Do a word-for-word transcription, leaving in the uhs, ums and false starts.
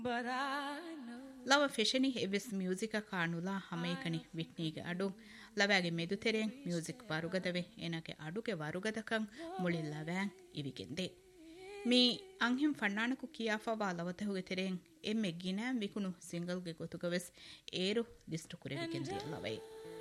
Lava ಫೆಷನಿ ಎವಿಸ್ music ಕಾಣುಲಾ ಹಮೇಕನಿ ವಿಟ್ನೀಗೆ ಅಡು ಲವಾಗೆ ಮೆದು ತೆರೆಂ music ವರುಗದವೆ ಏನಕೆ ಅಡುಗೆ ವರುಗದಕಂ ಮುಳಿಲ್ಲ Wang ಇವಿಗೆಂದೆ me ಅಂಹಿಂ ಫಣ್ಣಾಣಕು ಕಿಯಾಫವಾ ಲವತಹುಗೆ ತೆರೆಂ ಎಮ್ಮೆ ಗಿನಾಂ ವಿಕುಣು ಸಿಂಗಲ್ಗೆ ಗೊತುಗವೆಸ್ ಏರು ಲಿಸ್ಟು ಕುರೆವಿಗೆಂದೆ ಲವೈ